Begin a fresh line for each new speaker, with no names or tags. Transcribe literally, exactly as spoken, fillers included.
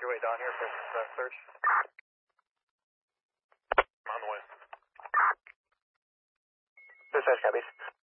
your way down here for uh, search. I'm on the way.
Dispatch copies.